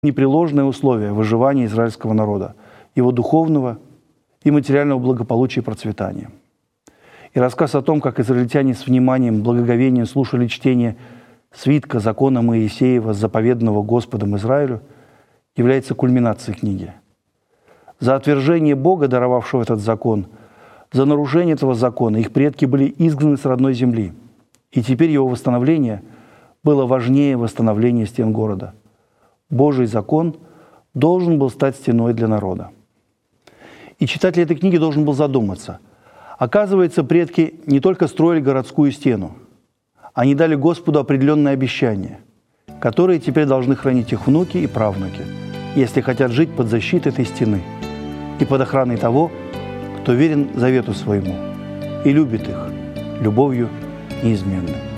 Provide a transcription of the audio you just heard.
непреложное условие выживания израильского народа, его духовного и материального благополучия и процветания. И рассказ о том, как израильтяне с вниманием, благоговением слушали чтение свитка закона Моисеева, заповеданного Господом Израилю, является кульминацией книги. За отвержение Бога, даровавшего этот закон, за нарушение этого закона их предки были изгнаны с родной земли, и теперь его восстановление было важнее восстановления стен города. Божий закон должен был стать стеной для народа. И читатель этой книги должен был задуматься. Оказывается, предки не только строили городскую стену, они дали Господу определенные обещания, которые теперь должны хранить их внуки и правнуки, если хотят жить под защитой этой стены и под охраной того, кто верен завету своему и любит их любовью неизменной.